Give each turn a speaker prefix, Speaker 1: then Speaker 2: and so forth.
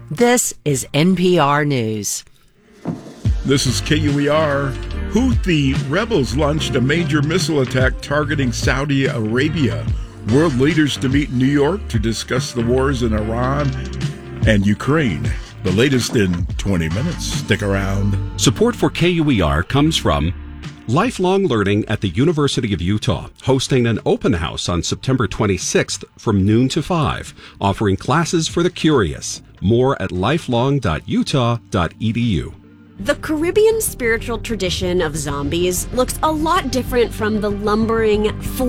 Speaker 1: This is NPR News.
Speaker 2: This is KUER. Houthi rebels launched a major missile attack targeting Saudi Arabia. World leaders to meet in New York to discuss the wars in Iran and Ukraine. The latest in 20 minutes. Stick around.
Speaker 3: Support for KUER comes from Lifelong Learning at the University of Utah, hosting an open house on September 26th from noon to 5, offering classes for the curious. More at lifelong.utah.edu.
Speaker 4: The Caribbean spiritual tradition of zombies looks a lot different from the lumbering,